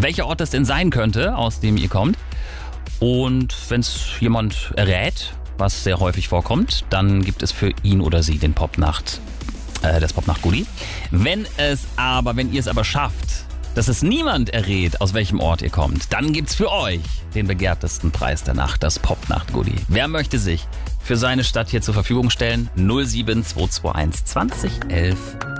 welcher Ort das denn sein könnte, aus dem ihr kommt. Und wenn es jemand errät, was sehr häufig vorkommt, dann gibt es für ihn oder sie den das Popnacht-Goodie. Wenn ihr es aber schafft, dass es niemand errät, aus welchem Ort ihr kommt, dann gibt's für euch den begehrtesten Preis der Nacht, das Popnacht-Goodie. Wer möchte sich für seine Stadt hier zur Verfügung stellen? 07221 20 11